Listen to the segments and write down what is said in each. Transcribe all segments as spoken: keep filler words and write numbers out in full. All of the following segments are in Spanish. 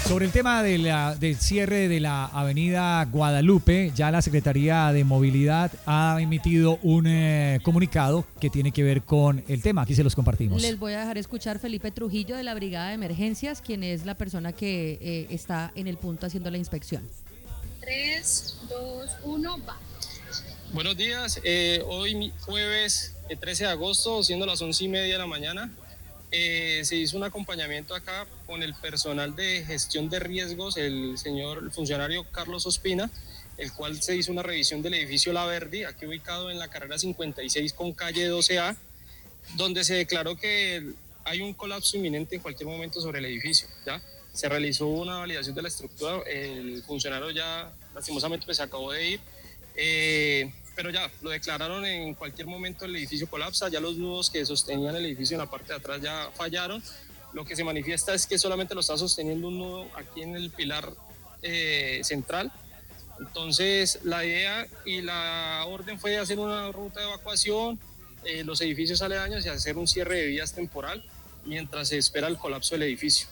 Sobre el tema de la, del cierre de la avenida Guadalupe, ya la Secretaría de Movilidad ha emitido un eh, comunicado que tiene que ver con el tema. Aquí se los compartimos. Les voy a dejar escuchar Felipe Trujillo de la Brigada de Emergencias, quien es la persona que eh, está en el punto haciendo la inspección. tres, dos, uno, va. Buenos días, eh, hoy jueves eh, trece de agosto, siendo las once y media de la mañana, eh, se hizo un acompañamiento acá con el personal de gestión de riesgos, el señor el funcionario Carlos Ospina, el cual se hizo una revisión del edificio La Verdi, aquí ubicado en la carrera cincuenta y seis con calle doce A, donde se declaró que hay un colapso inminente en cualquier momento sobre el edificio, ¿ya? Se realizó una validación de la estructura, el funcionario ya lastimosamente pues, se acabó de ir, eh, pero ya lo declararon en cualquier momento el edificio colapsa, ya los nudos que sostenían el edificio en la parte de atrás ya fallaron, lo que se manifiesta es que solamente lo está sosteniendo un nudo aquí en el pilar eh, central. Entonces la idea y la orden fue hacer una ruta de evacuación, eh, los edificios aledaños y hacer un cierre de vías temporal mientras se espera el colapso del edificio.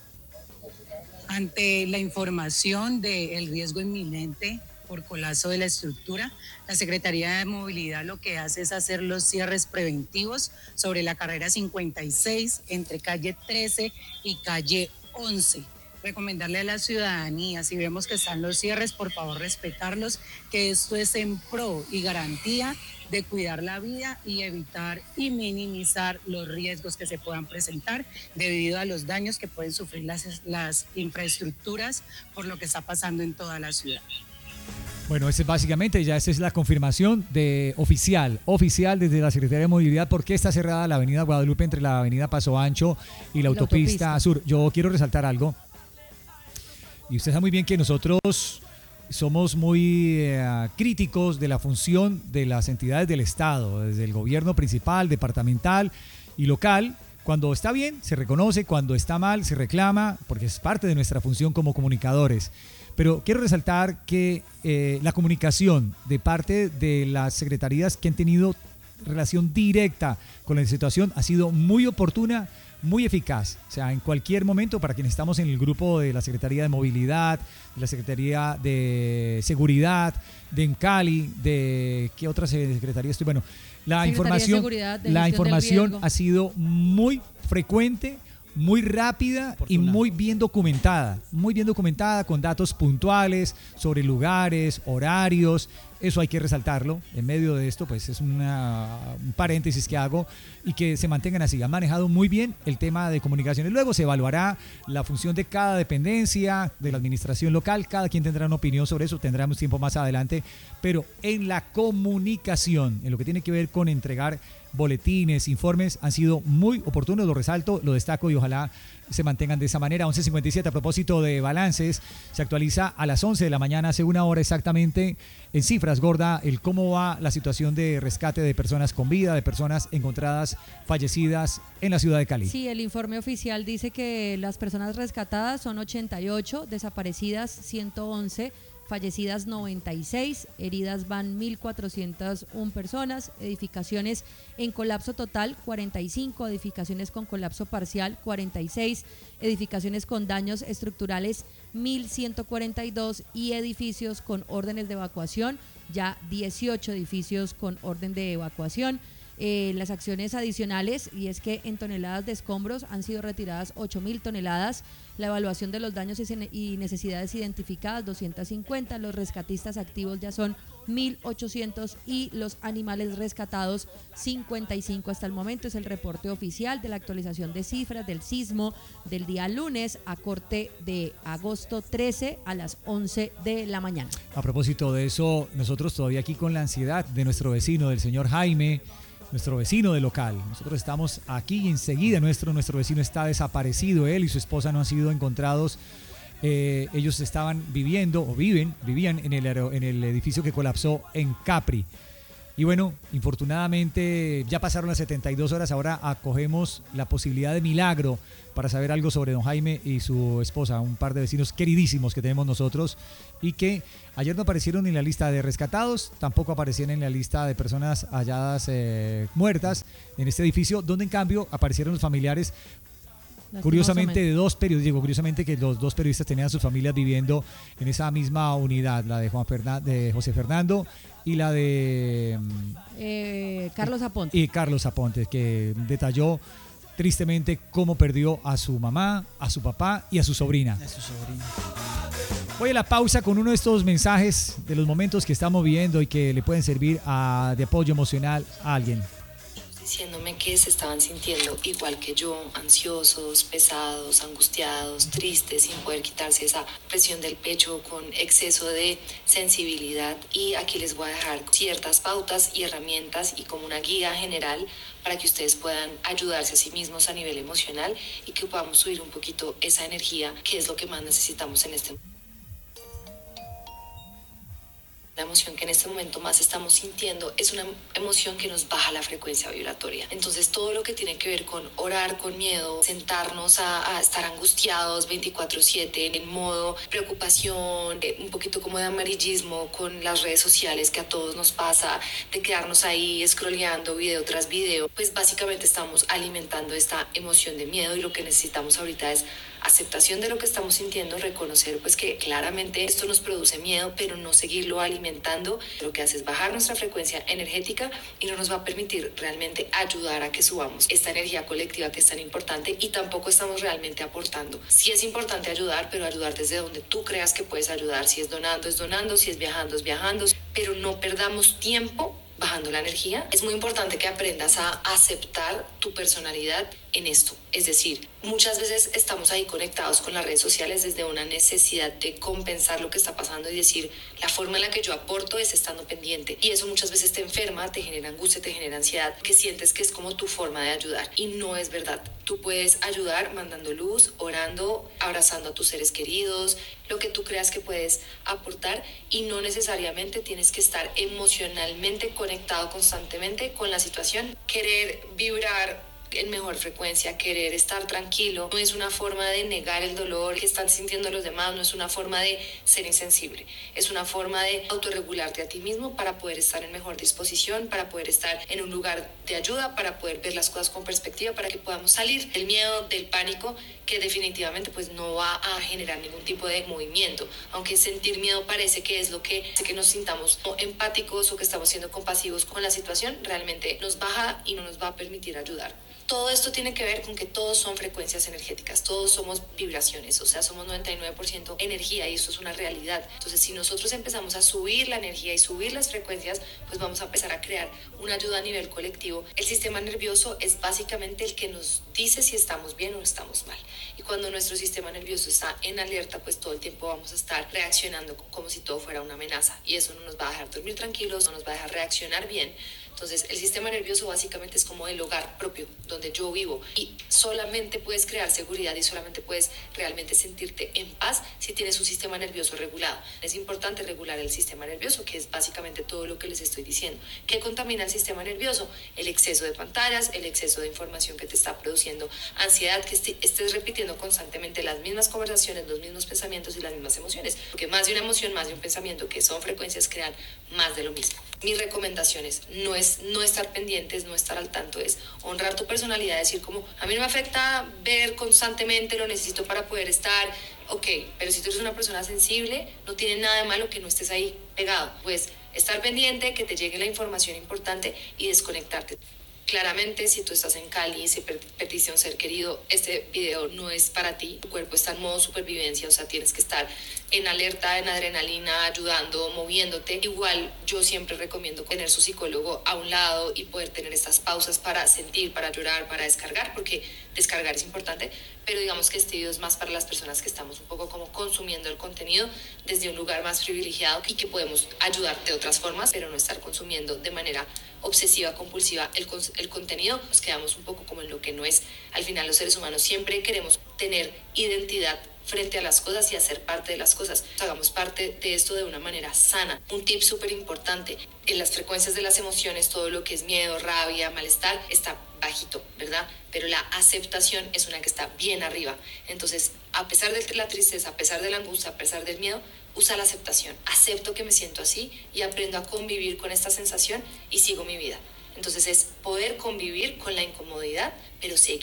Ante la información del riesgo inminente por colapso de la estructura, la Secretaría de Movilidad lo que hace es hacer los cierres preventivos sobre la carrera cincuenta y seis entre calle trece y calle once. Recomendarle a la ciudadanía, si vemos que están los cierres, por favor respetarlos, que esto es en pro y garantía de cuidar la vida y evitar y minimizar los riesgos que se puedan presentar debido a los daños que pueden sufrir las, las infraestructuras por lo que está pasando en toda la ciudad. Bueno, ese básicamente ya esa es la confirmación de oficial, oficial desde la Secretaría de Movilidad, por qué está cerrada la avenida Guadalupe entre la avenida Paso Ancho y la, la autopista, autopista Sur. Yo quiero resaltar algo, y usted sabe muy bien que nosotros somos muy eh, críticos de la función de las entidades del Estado, desde el gobierno principal, departamental y local. Cuando está bien, se reconoce, cuando está mal, se reclama, porque es parte de nuestra función como comunicadores. Pero quiero resaltar que eh, la comunicación de parte de las secretarías que han tenido relación directa con la situación ha sido muy oportuna, muy eficaz. O sea, en cualquier momento, para quienes estamos en el grupo de la Secretaría de Movilidad, de la Secretaría de Seguridad, de Encali, de ¿qué otras secretarías estoy? Bueno, la información, de de la información ha sido muy frecuente, muy rápida y muy bien documentada, muy bien documentada con datos puntuales sobre lugares, horarios. Eso hay que resaltarlo. En medio de esto, pues es una, un paréntesis que hago y que se mantengan así. Han manejado muy bien el tema de comunicaciones. Luego se evaluará la función de cada dependencia, de la administración local. Cada quien tendrá una opinión sobre eso. Tendremos tiempo más adelante. Pero en la comunicación, en lo que tiene que ver con entregar boletines, informes, han sido muy oportunos. Lo resalto, lo destaco y ojalá se mantengan de esa manera. once cincuenta y siete, a propósito de balances, se actualiza a las once de la mañana, hace una hora exactamente, en cifras, Gorda, el cómo va la situación de rescate de personas con vida, de personas encontradas fallecidas en la ciudad de Cali. Sí, el informe oficial dice que las personas rescatadas son ochenta y ocho, desaparecidas ciento once, fallecidas noventa y seis, heridas van mil cuatrocientas una personas, edificaciones en colapso total cuarenta y cinco, edificaciones con colapso parcial cuarenta y seis, edificaciones con daños estructurales mil ciento cuarenta y dos y edificios con órdenes de evacuación, ya dieciocho edificios con orden de evacuación. Eh, las acciones adicionales, y es que en toneladas de escombros han sido retiradas ocho mil toneladas, la evaluación de los daños y necesidades identificadas doscientos cincuenta, los rescatistas activos ya son mil ochocientos y los animales rescatados cincuenta y cinco hasta el momento. Es el reporte oficial de la actualización de cifras del sismo del día lunes a corte de agosto trece a las once de la mañana. A propósito de eso, nosotros todavía aquí con la ansiedad de nuestro vecino, del señor Jaime, nuestro vecino de local. Nosotros estamos aquí y enseguida nuestro, nuestro vecino está desaparecido. Él y su esposa no han sido encontrados. Eh, ellos estaban viviendo o viven, vivían en el, en el edificio que colapsó en Capri. Y bueno, infortunadamente ya pasaron las setenta y dos horas, ahora acogemos la posibilidad de milagro para saber algo sobre don Jaime y su esposa, un par de vecinos queridísimos que tenemos nosotros y que ayer no aparecieron en la lista de rescatados, tampoco aparecían en la lista de personas halladas eh, muertas en este edificio, donde en cambio aparecieron los familiares Curiosamente de dos periodistas, digo, curiosamente que los dos periodistas tenían sus familias viviendo en esa misma unidad, la de Juan Fernan- de José Fernando y la de eh, Carlos Aponte. Y Carlos Aponte, que detalló tristemente cómo perdió a su mamá, a su papá y a su sobrina. A su sobrina. Voy a la pausa con uno de estos mensajes de los momentos que estamos viviendo y que le pueden servir a, de apoyo emocional a alguien. Diciéndome que se estaban sintiendo igual que yo, ansiosos, pesados, angustiados, tristes, sin poder quitarse esa presión del pecho, con exceso de sensibilidad. Y aquí les voy a dejar ciertas pautas y herramientas y como una guía general para que ustedes puedan ayudarse a sí mismos a nivel emocional y que podamos subir un poquito esa energía, que es lo que más necesitamos en este momento. La emoción que en este momento más estamos sintiendo es una emoción que nos baja la frecuencia vibratoria. Entonces todo lo que tiene que ver con orar con miedo, sentarnos a, a estar angustiados veinticuatro siete en modo preocupación, eh, un poquito como de amarillismo con las redes sociales que a todos nos pasa, de quedarnos ahí scrolleando video tras video, pues básicamente estamos alimentando esta emoción de miedo y lo que necesitamos ahorita es aceptación de lo que estamos sintiendo, reconocer pues que claramente esto nos produce miedo, pero no seguirlo alimentando. Lo que hace es bajar nuestra frecuencia energética y no nos va a permitir realmente ayudar a que subamos esta energía colectiva que es tan importante y tampoco estamos realmente aportando. Sí es importante ayudar, pero ayudar desde donde tú creas que puedes ayudar. Si es donando, es donando, si es viajando, es viajando, pero no perdamos tiempo bajando la energía. Es muy importante que aprendas a aceptar tu personalidad en esto. Es decir, muchas veces estamos ahí conectados con las redes sociales desde una necesidad de compensar lo que está pasando y decir, la forma en la que yo aporto es estando pendiente. Y eso muchas veces te enferma, te genera angustia, te genera ansiedad, que sientes que es como tu forma de ayudar. Y no es verdad. Tú puedes ayudar mandando luz, orando, abrazando a tus seres queridos, lo que tú creas que puedes aportar y no necesariamente tienes que estar emocionalmente conectado constantemente con la situación. Querer vibrar en mejor frecuencia, querer estar tranquilo, no es una forma de negar el dolor que están sintiendo los demás, no es una forma de ser insensible, es una forma de autorregularte a ti mismo para poder estar en mejor disposición, para poder estar en un lugar de ayuda, para poder ver las cosas con perspectiva, para que podamos salir del miedo, del pánico, que definitivamente pues no va a generar ningún tipo de movimiento, aunque sentir miedo parece que es lo que hace que nos sintamos empáticos o que estamos siendo compasivos con la situación, realmente nos baja y no nos va a permitir ayudar. Todo esto tiene que ver con que todos son frecuencias energéticas, todos somos vibraciones, o sea, somos noventa y nueve por ciento energía y esto es una realidad. Entonces, si nosotros empezamos a subir la energía y subir las frecuencias, pues vamos a empezar a crear una ayuda a nivel colectivo. El sistema nervioso es básicamente el que nos dice si estamos bien o estamos mal. Y cuando nuestro sistema nervioso está en alerta, pues todo el tiempo vamos a estar reaccionando como si todo fuera una amenaza y eso no nos va a dejar dormir tranquilos, no nos va a dejar reaccionar bien. Entonces, el sistema nervioso básicamente es como el hogar propio, donde yo vivo. Y solamente puedes crear seguridad y solamente puedes realmente sentirte en paz si tienes un sistema nervioso regulado. Es importante regular el sistema nervioso, que es básicamente todo lo que les estoy diciendo. ¿Qué contamina el sistema nervioso? El exceso de pantallas, el exceso de información que te está produciendo ansiedad, que estés repitiendo constantemente las mismas conversaciones, los mismos pensamientos y las mismas emociones. Porque más de una emoción, más de un pensamiento, que son frecuencias, crean más de lo mismo. Mis recomendaciones no es no estar pendientes, no estar al tanto, es honrar tu personalidad, decir como, a mí no me afecta ver constantemente, lo necesito para poder estar, ok, pero si tú eres una persona sensible, no tiene nada de malo que no estés ahí pegado, pues estar pendiente, que te llegue la información importante y desconectarte. Claramente, si tú estás en Cali y se perdiste a un ser querido, este video no es para ti. Tu cuerpo está en modo supervivencia, o sea, tienes que estar en alerta, en adrenalina, ayudando, moviéndote. Igual, yo siempre recomiendo tener su psicólogo a un lado y poder tener estas pausas para sentir, para llorar, para descargar, porque descargar es importante, pero digamos que este video es más para las personas que estamos un poco como consumiendo el contenido desde un lugar más privilegiado y que podemos ayudar de otras formas, pero no estar consumiendo de manera obsesiva, compulsiva el, el contenido. Nos quedamos un poco como en lo que no es. Al final los seres humanos siempre queremos tener identidad frente a las cosas y hacer parte de las cosas. Hagamos parte de esto de una manera sana. Un tip súper importante, en las frecuencias de las emociones, todo lo que es miedo, rabia, malestar, está bajito, ¿verdad? Pero la aceptación es una que está bien arriba. Entonces, a pesar de la tristeza, a pesar de la angustia, a pesar del miedo, usa la aceptación. Acepto que me siento así y aprendo a convivir con esta sensación y sigo mi vida. Entonces es poder convivir con la incomodidad, pero seguir.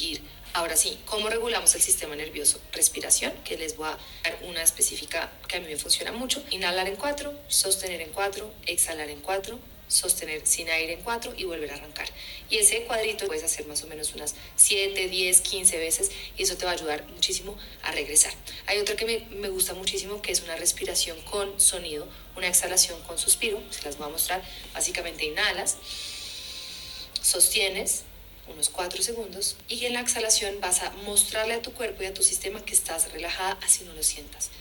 Ahora sí, ¿cómo regulamos el sistema nervioso? Respiración, que les voy a dar una específica que a mí me funciona mucho. Inhalar en cuatro, sostener en cuatro, exhalar en cuatro, sostener sin aire en cuatro y volver a arrancar. Y ese cuadrito puedes hacer más o menos unas siete, diez, quince veces y eso te va a ayudar muchísimo a regresar. Hay otra que me, me gusta muchísimo, que es una respiración con sonido, una exhalación con suspiro. Se las voy a mostrar. Básicamente inhalas, sostienes unos cuatro segundos y en la exhalación vas a mostrarle a tu cuerpo y a tu sistema que estás relajada, así no lo sientas.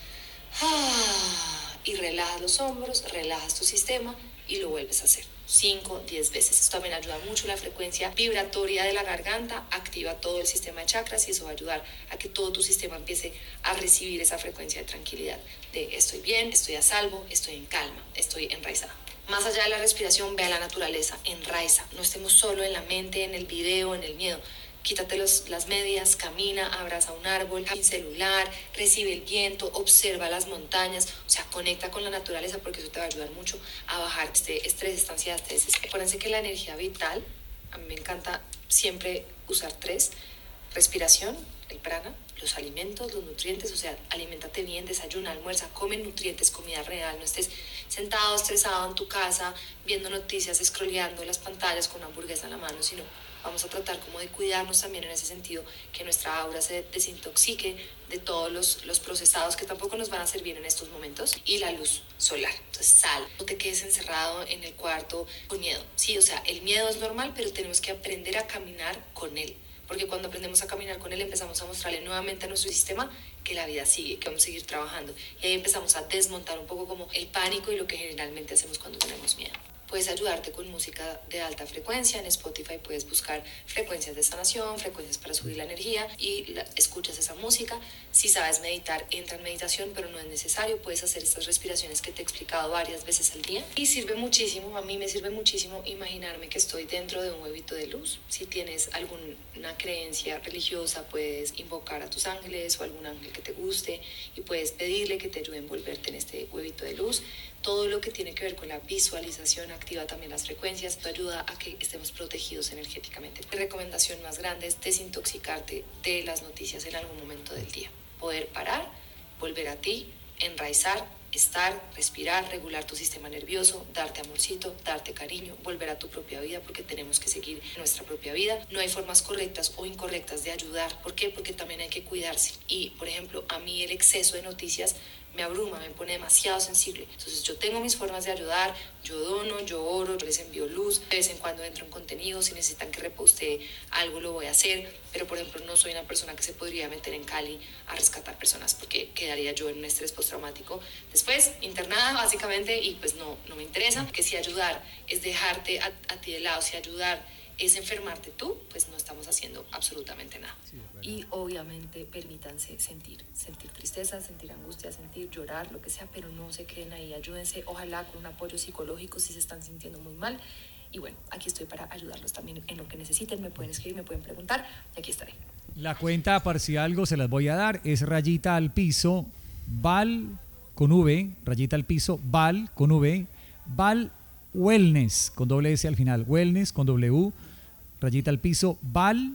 Y relajas los hombros, relajas tu sistema y lo vuelves a hacer cinco, diez veces. Esto también ayuda mucho la frecuencia vibratoria de la garganta, activa todo el sistema de chakras y eso va a ayudar a que todo tu sistema empiece a recibir esa frecuencia de tranquilidad, de estoy bien, estoy a salvo, estoy en calma, estoy enraizada. Más allá de la respiración, ve a la naturaleza, enraiza. No estemos solo en la mente, en el video, en el miedo. Quítate los, las medias, camina, abraza un árbol, sin celular, recibe el viento, observa las montañas, o sea, conecta con la naturaleza porque eso te va a ayudar mucho a bajar este estrés, esta ansiedad, este desespero. Acuérdense que la energía vital, a mí me encanta siempre usar tres: respiración, el prana, los alimentos, los nutrientes, o sea, aliméntate bien, desayuna, almuerza, come nutrientes, comida real, no estés sentado, estresado en tu casa, viendo noticias, scrolleando las pantallas con una hamburguesa en la mano, sino vamos a tratar como de cuidarnos también en ese sentido, que nuestra aura se desintoxique de todos los, los procesados que tampoco nos van a servir en estos momentos, y la luz solar. Entonces sal, no te quedes encerrado en el cuarto con miedo. Sí, o sea, el miedo es normal, pero tenemos que aprender a caminar con él. Porque cuando aprendemos a caminar con él empezamos a mostrarle nuevamente a nuestro sistema que la vida sigue, que vamos a seguir trabajando. Y ahí empezamos a desmontar un poco como el pánico y lo que generalmente hacemos cuando tenemos miedo. Puedes ayudarte con música de alta frecuencia. En Spotify puedes buscar frecuencias de sanación, frecuencias para subir la energía y la, escuchas esa música. Si sabes meditar, entra en meditación, pero no es necesario. Puedes hacer estas respiraciones que te he explicado varias veces al día. Y sirve muchísimo, a mí me sirve muchísimo imaginarme que estoy dentro de un huevito de luz. Si tienes alguna creencia religiosa, puedes invocar a tus ángeles o algún ángel que te guste y puedes pedirle que te ayude a envolverte en este huevito de luz. Todo lo que tiene que ver con la visualización activa también las frecuencias, esto ayuda a que estemos protegidos energéticamente. Mi recomendación más grande es desintoxicarte de las noticias en algún momento del día. Poder parar, volver a ti, enraizar, estar, respirar, regular tu sistema nervioso, darte amorcito, darte cariño, volver a tu propia vida, porque tenemos que seguir nuestra propia vida. No hay formas correctas o incorrectas de ayudar. ¿Por qué? Porque también hay que cuidarse. Y, por ejemplo, a mí el exceso de noticias me abruma, me pone demasiado sensible. Entonces yo tengo mis formas de ayudar, yo dono, yo oro, yo les envío luz, de vez en cuando entro en contenido, si necesitan que repostee algo lo voy a hacer, pero por ejemplo no soy una persona que se podría meter en Cali a rescatar personas porque quedaría yo en un estrés postraumático después, internada básicamente, y pues no, no me interesa, porque si ayudar es dejarte a, a ti de lado, si ayudar es enfermarte tú, pues no estamos haciendo absolutamente nada. Sí, y obviamente permítanse sentir, sentir tristeza, sentir angustia, sentir llorar, lo que sea, pero no se queden ahí, ayúdense, ojalá con un apoyo psicológico si se están sintiendo muy mal. Y bueno, aquí estoy para ayudarlos también en lo que necesiten, me pueden escribir, me pueden preguntar, y aquí estaré. La cuenta, por si algo se las voy a dar, es rayita al piso, Val con V, rayita al piso, Val con V, Val Wellness, con doble S al final, Wellness con W, rayita al piso, Val,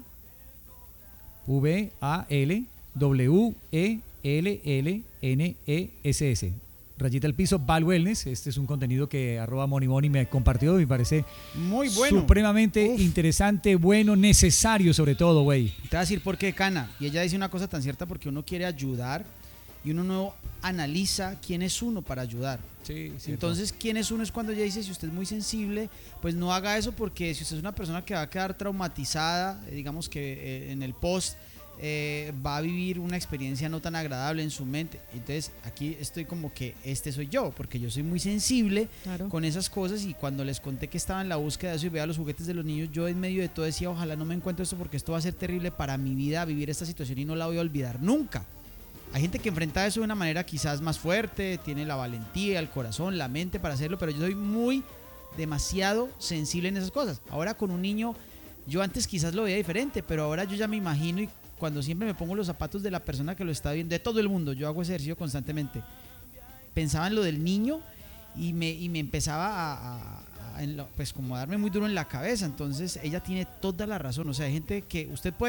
V A L, W E L L N E S S. Rayita al piso, Val Wellness. Este es un contenido que arroba Moni Moni me compartió y me parece muy bueno, supremamente Uf. interesante, bueno, necesario sobre todo, güey. Te voy a decir por qué, Cana. Y ella dice una cosa tan cierta, porque uno quiere ayudar y uno no analiza quién es uno para ayudar. Sí, entonces, quién es uno es cuando ella dice, si usted es muy sensible, pues no haga eso, porque si usted es una persona que va a quedar traumatizada, digamos que eh, en el post, eh, va a vivir una experiencia no tan agradable en su mente. Entonces, aquí estoy como que este soy yo, porque yo soy muy sensible claro. con esas cosas, y cuando les conté que estaba en la búsqueda de eso y veía los juguetes de los niños, yo en medio de todo decía, ojalá no me encuentre esto, porque esto va a ser terrible para mi vida, vivir esta situación y no la voy a olvidar nunca. Hay gente que enfrenta eso de una manera quizás más fuerte, tiene la valentía, el corazón, la mente para hacerlo, pero yo soy muy, demasiado sensible en esas cosas. Ahora con un niño, yo antes quizás lo veía diferente, pero ahora yo ya me imagino, y cuando siempre me pongo los zapatos de la persona que lo está viendo, de todo el mundo, yo hago ese ejercicio constantemente, pensaba en lo del niño y me, y me empezaba a, a, a en lo, pues como a darme muy duro en la cabeza. Entonces ella tiene toda la razón, o sea, hay gente que usted puede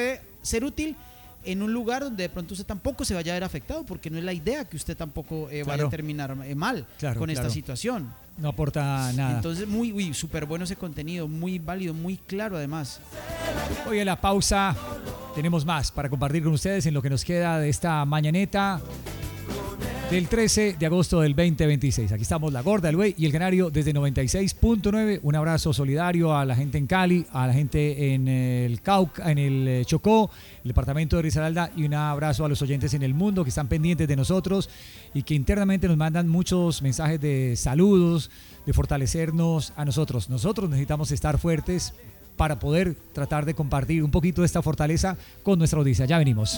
ser útil en un lugar donde de pronto usted tampoco se vaya a ver afectado, porque no es la idea que usted tampoco eh, vaya Claro. a terminar eh, mal Claro, con claro. esta situación. No aporta nada. Entonces, muy, muy súper bueno ese contenido, muy válido, muy claro además. Hoy en la pausa tenemos más para compartir con ustedes en lo que nos queda de esta mañaneta del trece de agosto del veinte veintiséis. Aquí estamos la Gorda, el Güey y el Canario desde noventa y seis punto nueve. Un abrazo solidario a la gente en Cali, a la gente en el Cauca, en el Chocó, el departamento de Risaralda, y un abrazo a los oyentes en el mundo que están pendientes de nosotros y que internamente nos mandan muchos mensajes de saludos, de fortalecernos a nosotros. Nosotros necesitamos estar fuertes para poder tratar de compartir un poquito de esta fortaleza con nuestra audiencia. Ya venimos.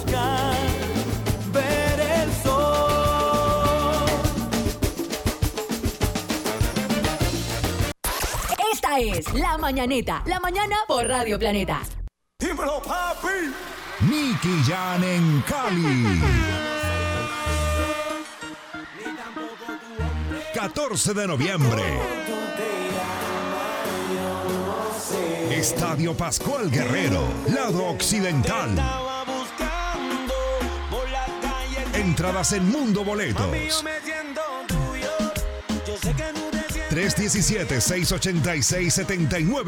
Esta es La Mañaneta, la mañana por Radio Planeta. Dímelo, papi. Nicky Jam en Cali. catorce de noviembre. Estadio Pascual Guerrero, lado occidental. Entradas en Mundo Boletos. tres uno siete, seis ocho seis, siete nueve